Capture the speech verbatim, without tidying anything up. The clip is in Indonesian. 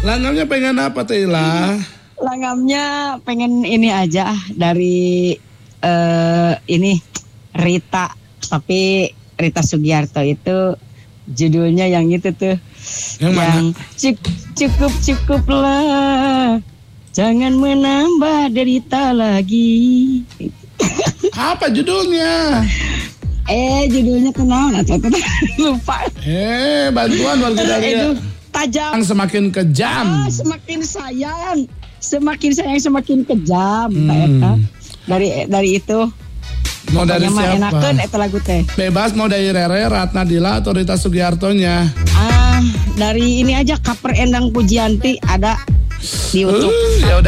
Langamnya pengen apa Tila? Langamnya pengen ini aja dari uh, ini Rita, tapi Rita Sugiarto itu judulnya yang itu tuh. Yang, yang cukup cukuplah, jangan menambah derita lagi. Apa judulnya? Eh judulnya kenal atau lupa. Eh bantuan warga dari tajam semakin kejam. Ah, semakin sayang, semakin sayang semakin kejam. Hmm. Eta. Dari dari itu. Mau dari siapa? Enakeun eta lagu teh. Bebas mau dari Rere, Ratna Dila atau Rita Sugiartonya. Ah, dari ini aja Kaper Endang Pujianti ada di YouTube. Uh, ya udah.